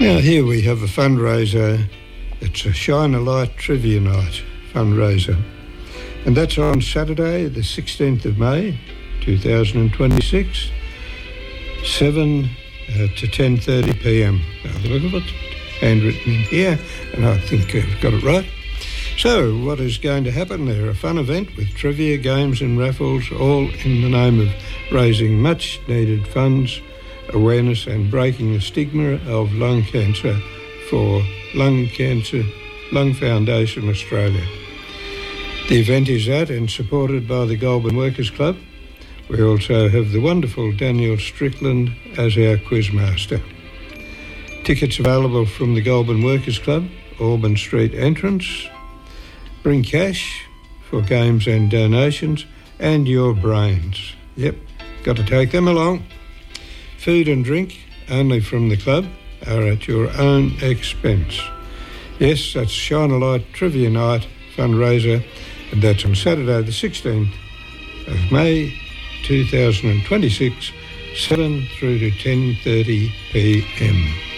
Now here we have a fundraiser. It's a Shine a Light Trivia Night fundraiser. And that's on Saturday, the 16th of May, 2026, 7 to 10:30pm. Now, the look of it, handwritten in here, and I think I've got it right. So, what is going to happen there? A fun event with trivia, games and raffles, all in the name of raising much-needed funds, awareness and breaking the stigma of lung cancer for Lung Foundation Australia. The event is at and supported by the Goulburn Workers Club. We also have the wonderful Daniel Strickland as our quizmaster. Tickets available from the Goulburn Workers Club, Auburn Street entrance. Bring cash for games and donations and your brains. Yep, got to take them along. Food and drink, only from the club, are at your own expense. Yes, that's Shine a Light Trivia Night fundraiser, and that's on Saturday the 16th of May 2026, 7 through to 10:30pm.